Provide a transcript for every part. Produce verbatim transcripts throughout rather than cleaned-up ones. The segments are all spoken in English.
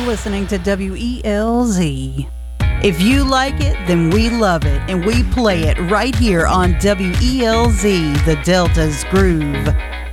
listening to W E L Z. If you like it, then we love it, and we play it right here on W E L Z, the Delta's Groove.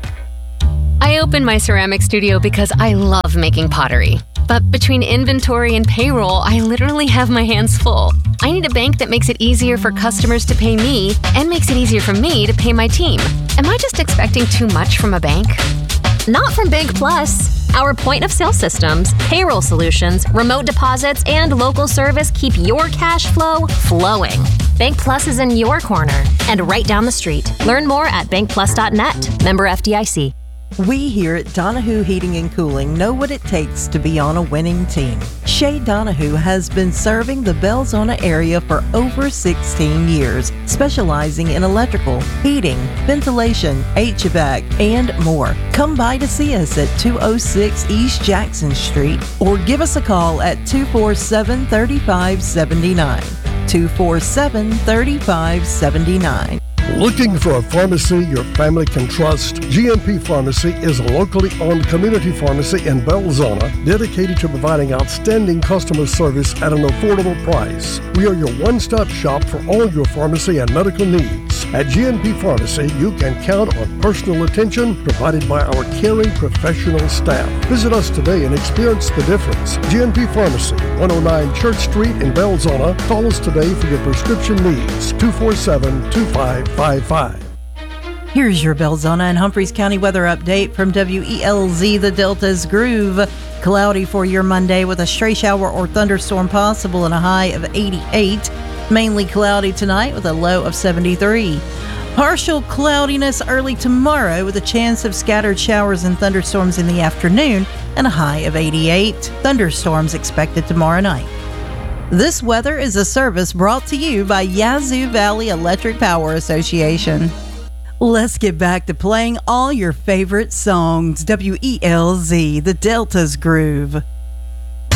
I opened my ceramic studio because I love making pottery. But between inventory and payroll, I literally have my hands full. I need a bank that makes it easier for customers to pay me and makes it easier for me to pay my team. Am I just expecting too much from a bank? Not from Bank Plus. Our point of sale systems, payroll solutions, remote deposits, and local service keep your cash flow flowing. Bank Plus is in your corner and right down the street. Learn more at bank plus dot net. Member F D I C. We here at Donahue Heating and Cooling know what it takes to be on a winning team. Shay Donahue has been serving the Belzona area for over sixteen years, specializing in electrical, heating, ventilation, H V A C, and more. Come by to see us at two oh six East Jackson Street or give us a call at two four seven, three five seven nine. two four seven, three five seven nine. Looking for a pharmacy your family can trust? G M P Pharmacy is a locally owned community pharmacy in Belzona dedicated to providing outstanding customer service at an affordable price. We are your one-stop shop for all your pharmacy and medical needs. At G M P Pharmacy, you can count on personal attention provided by our caring professional staff. Visit us today and experience the difference. G M P Pharmacy, one oh nine Church Street in Belzona. Call us today for your prescription needs. two four seven, two five five five. Here's your Belzona and Humphreys County weather update from W E L Z, the Delta's Groove. Cloudy for your Monday with a stray shower or thunderstorm possible and a high of eighty-eight. Mainly cloudy tonight with a low of seventy-three. Partial cloudiness early tomorrow with a chance of scattered showers and thunderstorms in the afternoon and a high of eighty-eight. Thunderstorms expected tomorrow night. This weather is a service brought to you by Yazoo Valley Electric Power Association. Let's get back to playing all your favorite songs. W E L Z, the Delta's Groove.